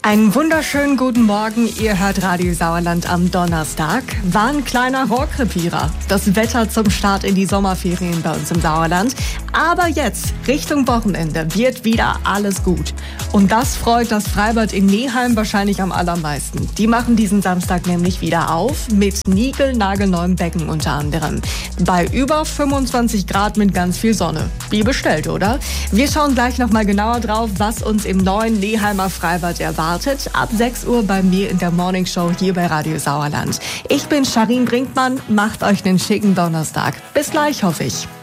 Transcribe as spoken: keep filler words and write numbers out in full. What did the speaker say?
Einen wunderschönen guten Morgen, ihr hört Radio Sauerland am Donnerstag. War ein kleiner Rohrkrepierer. Das Wetter zum Start in die Sommerferien bei uns im Sauerland. Aber jetzt, Richtung Wochenende, wird wieder alles gut. Und das freut das Freibad in Neheim wahrscheinlich am allermeisten. Die machen diesen Samstag nämlich wieder auf, mit niegelnagelneuem Becken unter anderem. Bei über fünfundzwanzig Grad mit ganz viel Sonne. Wie bestellt, oder? Wir schauen gleich nochmal genauer drauf, was uns im neuen Neheimer Freibad erwartet. Ab sechs Uhr bei mir in der Morning Show hier bei Radio Sauerland. Ich bin Charin Brinkmann, macht euch einen schicken Donnerstag. Bis gleich, hoffe ich.